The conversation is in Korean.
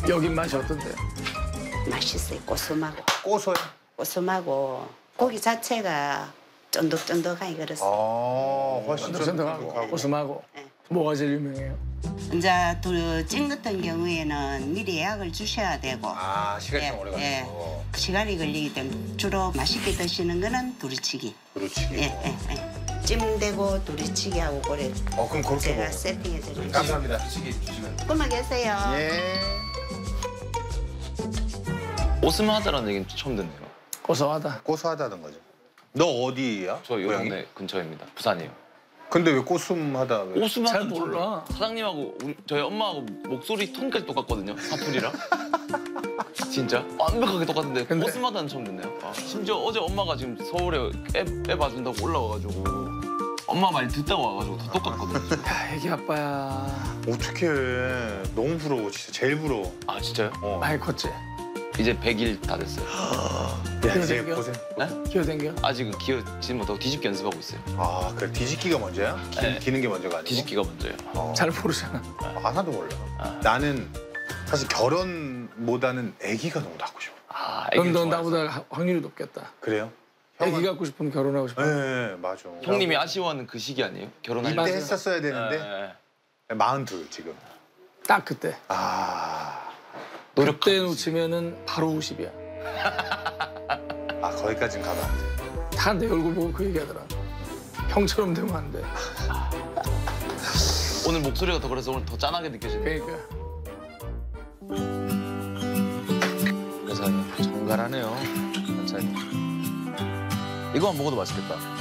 여긴 맛이 어떤데? 맛있어요. 고소하고. 고소해. 고소하고 고기 자체가 쫀득쫀득하게 그렇습니다. 훨씬 쫀득쫀득하고 고소하고. 네. 뭐가 제일 유명해요? 이제 찜 같은 경우에는 미리 예약을 주셔야 되고. 시간이 예, 좀 오래 예. 걸리고. 시간이 걸리기 때문에 주로 맛있게 드시는 거는 두리치기. 두루치기. 예. 찜되고 두리치기하고 그래. 그럼 그렇게 제가 먹어. 세팅해 드릴게요. 감사합니다. 두루치기 주시면. 그만 계세요. 예. 오스마하다라는 얘기는 처음 듣네요. 고소하다. 고소하다는 거죠. 너 어디야? 저 요 고향이? 동네 근처입니다. 부산이에요. 근데 왜 꼬숨하다? 왜? 오스마하다는 잘 몰라. 사장님하고 저희 엄마하고 목소리 톤까지 똑같거든요. 사투리랑. 진짜 완벽하게 똑같은데 근데- 오스마하다는 처음 듣네요. 심지어 어제 엄마가 지금 서울에 애 봐준다고 올라와가지고 엄마 말 듣다가 와가지고 더 똑같거든요. 야, 애기 아빠야. 어떡해. 너무 부러워. 진짜 제일 부러워. 아 진짜요? 많이 컸지? 이제 100일 다 됐어요. 야, 이제 생겨? 고생. 기어댕겨? 아직은 기어지지 못하고 뒤집기 연습하고 있어요. 그래. 뒤집기가 먼저야? 네. 기는 게 먼저가 아니고? 뒤집기가 먼저예요. 잘 모르잖아. 하나도 몰라. 나는 사실 결혼보다는 아기가 너무 낳고 싶어. 그럼 넌 좋아해서. 나보다 확률이 높겠다. 그래요? 애기 갖고 싶으면 결혼하고 싶어. 네, 맞아. 형님이 아쉬워하는 그 시기 아니에요? 결혼할 이때 맞아요. 했었어야 되는데 네. 42 지금. 딱 그때. 노력. 그때 놓치면은 바로 50이야. 거기까지는 가면 안 돼. 다 내 얼굴 보고 그 얘기하더라. 형처럼 되면 안 돼. 오늘 목소리가 더 그래서 오늘 더 짠하게 느껴지네. 그러니까. 여사님 정갈하네요. 여사님. 이거 안 먹어도 맛있겠다.